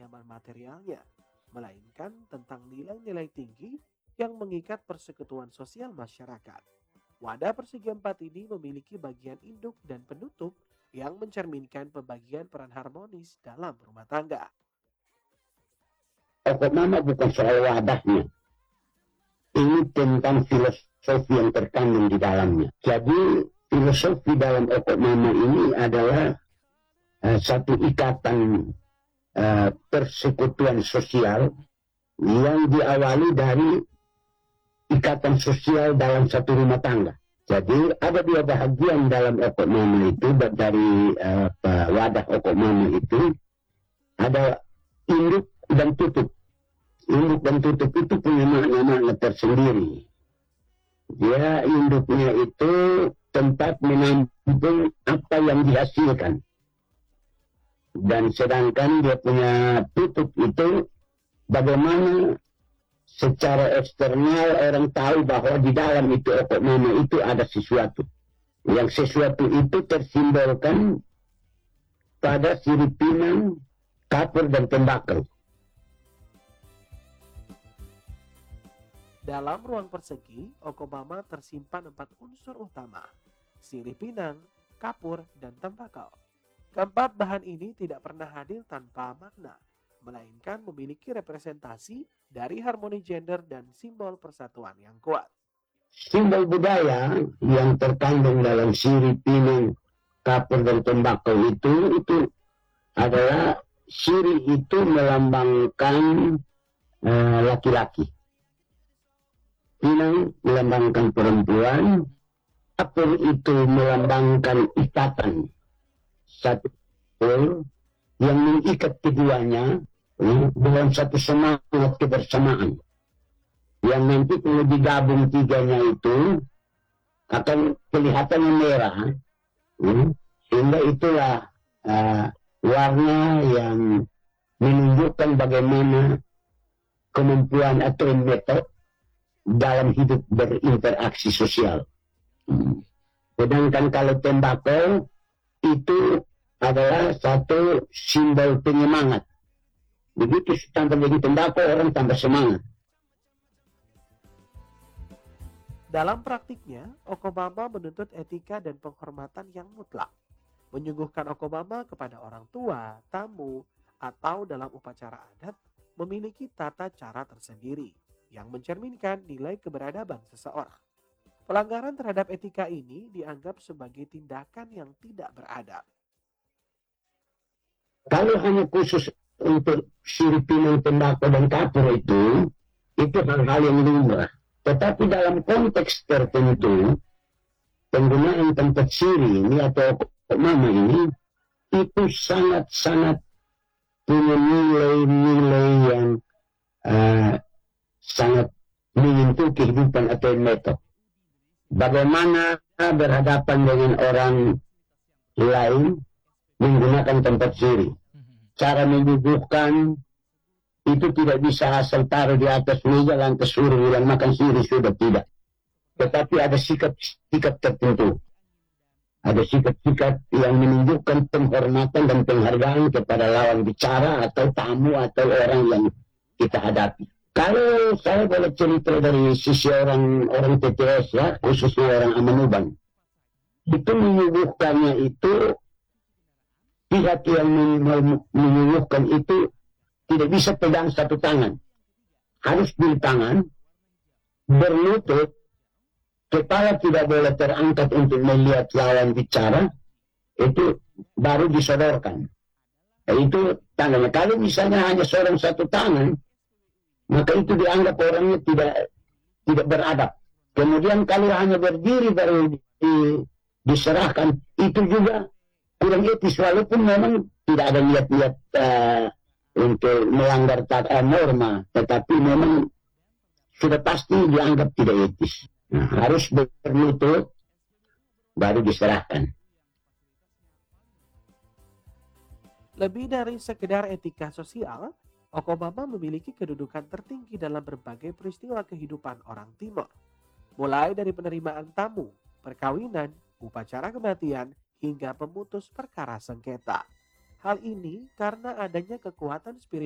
keberagaman materialnya, melainkan tentang nilai-nilai tinggi yang mengikat persekutuan sosial masyarakat. Wadah persegi empat ini memiliki bagian induk dan penutup yang mencerminkan pembagian peran harmonis dalam rumah tangga. Pokok mama bukan soal wadahnya. Ini tentang filosofi yang terkandung di dalamnya. Jadi filosofi dalam pokok mama ini adalah satu ikatan persekutuan sosial yang diawali dari ikatan sosial dalam satu rumah tangga. Jadi ada dua bahagian dalam pokok mama itu, dari wadah pokok mama itu ada induk dan tutup. Induk dan tutup itu punya makna-makna tersendiri. Dia induknya itu tempat menampung apa yang dihasilkan. Dan sedangkan dia punya tutup itu bagaimana secara eksternal orang tahu bahwa di dalam itu pokok mama itu ada sesuatu. Yang sesuatu itu tersimbolkan pada sirip pinang, kapur, dan tembakau. Dalam ruang persegi, okomama tersimpan 4 unsur utama: sirip pinang, kapur, dan tembakau. Keempat bahan ini tidak pernah hadir tanpa makna, melainkan memiliki representasi dari harmoni gender dan simbol persatuan yang kuat. Simbol budaya yang terkandung dalam sirip pinang, kapur, dan tembakau itu adalah sirip itu melambangkan laki-laki. Pinang melambangkan perempuan, kapur itu melambangkan ikatan satu yang mengikat keduanya dalam satu semangat kebersamaan. Yang nanti kalau digabung tiganya itu akan kelihatannya merah, sehingga itulah warna yang menunjukkan bagaimana kemampuan atau metode dalam hidup berinteraksi sosial. Sedangkan kalau tembakau itu adalah satu simbol penyemangat. Begitu tambah jadi tembakau, orang tambah semangat. Dalam praktiknya, okomama menuntut etika dan penghormatan yang mutlak. Menyuguhkan okomama kepada orang tua, tamu, atau dalam upacara adat memiliki tata cara tersendiri yang mencerminkan nilai keberadaban seseorang. Pelanggaran terhadap etika ini dianggap sebagai tindakan yang tidak beradab. Kalau hanya khusus untuk sirip pinang, tembakau, dan kapur itu hal-hal yang lumrah. Tetapi dalam konteks tertentu, penggunaan tempat sirip ini atau mama ini itu sangat-sangat punya nilai-nilai yang sangat menyentuh kehidupan atau metode. Bagaimana berhadapan dengan orang lain menggunakan tempat sirip. Cara menyuguhkan itu tidak bisa asal taruh di atas meja lantas suruh bilang makan sirip, sudah, tidak. Tetapi ada sikap-sikap tertentu. Ada sikap-sikap yang menunjukkan penghormatan dan penghargaan kepada lawan bicara atau tamu atau orang yang kita hadapi. Kalau saya boleh cerita dari sisi orang TTS ya, khususnya orang Amanuban, itu menyuguhkannya itu, pihak yang menyuguhkan itu tidak bisa pegang satu tangan. Harus dua tangan, berlutut, kepala tidak boleh terangkat untuk melihat lawan bicara, itu baru disodorkan. Itu tangannya. Kalau misalnya hanya seorang satu tangan, maka itu dianggap orangnya tidak beradab. Kemudian kalau hanya berdiri baru diserahkan, itu juga kurang etis, walaupun memang tidak ada niat-niat untuk melanggar norma, tetapi memang sudah pasti dianggap tidak etis. Nah, harus berlutut baru diserahkan. Lebih dari sekedar etika sosial, okomama memiliki kedudukan tertinggi dalam berbagai peristiwa kehidupan orang Timor. Mulai dari penerimaan tamu, perkawinan, upacara kematian, hingga pemutus perkara sengketa. Hal ini karena adanya kekuatan spiritual